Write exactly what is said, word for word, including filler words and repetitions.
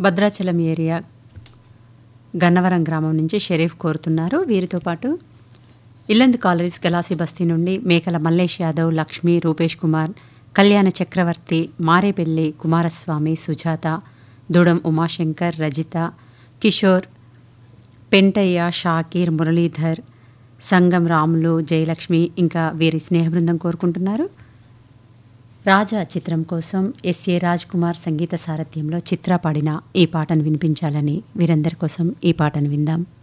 Bhadrachalam area Gannavaram గ్రామం నుంచి షరీఫ్ కోరుతున్నారు. వీరితో పాటు ఇల్లందు కాలరీస్ గలాసి బస్తీ నుండి మేకల మల్లేష్ యాదవ్, లక్ష్మి, రూపేష్ కుమార్, కళ్యాణ చక్రవర్తి, మారేపల్లి కుమారస్వామి, సుజాత, దూడం ఉమాశంకర్, రజిత, కిషోర్, పెంటయ్య, షాకీర్, మురళీధర్, సంగం రాములు, జయలక్ష్మి ఇంకా వీరి స్నేహ బృందం కోరుకుంటున్నారు. రాజా చిత్రం కోసం ఎస్ఏ రాజ్ కుమార్ సంగీత సారథ్యంలో చిత్ర పాడిన ఈ పాటను వినిపించాలని వీరందరి కోసం ఈ పాటను విందాం.